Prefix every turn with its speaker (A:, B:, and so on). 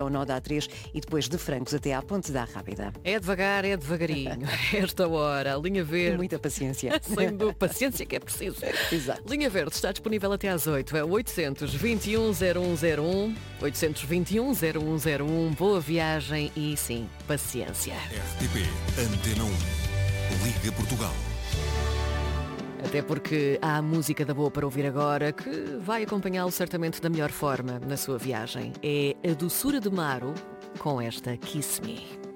A: ao nó da A3 e depois de Francos até à Ponte da Rábida.
B: É devagar, é devagarinho. Esta hora, a linha verde.
A: Muita paciência.
B: Sem dúvida, paciência que é preciso.
A: Exato.
B: Linha verde está disponível até às 8. É 821-0101. 821-0101. Boa viagem e sim, paciência.
C: RTP Antena 1. Liga Portugal.
B: Até porque há música da boa para ouvir agora que vai acompanhá-lo certamente da melhor forma na sua viagem. É a doçura de Maro com esta Kiss Me.